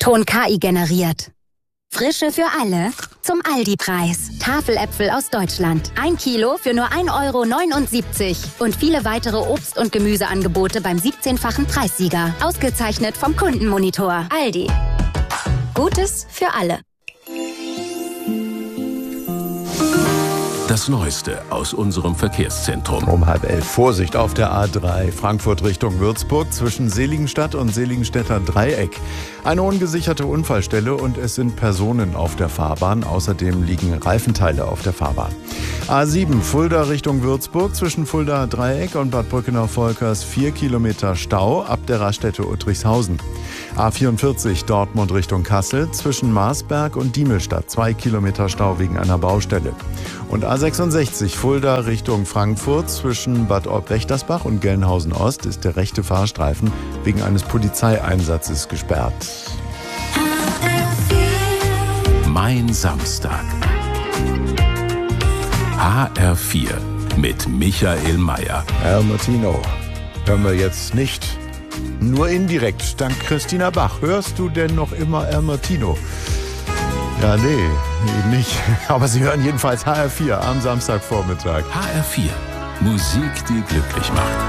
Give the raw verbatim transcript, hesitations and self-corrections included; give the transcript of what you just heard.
Ton K I generiert. Frische für alle zum Aldi-Preis. Tafeläpfel aus Deutschland. Ein Kilo für nur ein Euro neunundsiebzig. Und viele weitere Obst- und Gemüseangebote beim siebzehnfachen Preissieger. Ausgezeichnet vom Kundenmonitor. Aldi. Gutes für alle. Das Neueste aus unserem Verkehrszentrum. Um halb elf. Vorsicht auf der A drei. Frankfurt Richtung Würzburg zwischen Seligenstadt und Seligenstädter Dreieck. Eine ungesicherte Unfallstelle und es sind Personen auf der Fahrbahn. Außerdem liegen Reifenteile auf der Fahrbahn. A sieben. Fulda Richtung Würzburg zwischen Fulda Dreieck und Bad Brückenau-Volkers vier Kilometer Stau ab der Raststätte Uttrichshausen. A vierundvierzig. Dortmund Richtung Kassel zwischen Marsberg und Diemelstadt zwei Kilometer Stau wegen einer Baustelle. Und A sechsundsechzig Fulda Richtung Frankfurt zwischen Bad Orb-Wächtersbach und Gelnhausen Ost ist der rechte Fahrstreifen wegen eines Polizeieinsatzes gesperrt. Mein Samstag. H R vier mit Michael Mayer. Herr Martino, hören wir jetzt nicht. Nur indirekt, dank Christina Bach. Hörst du denn noch immer El Martino? Ja, nee, eben nicht. Aber Sie hören jedenfalls H R vier am Samstagvormittag. H R vier. Musik, die glücklich macht.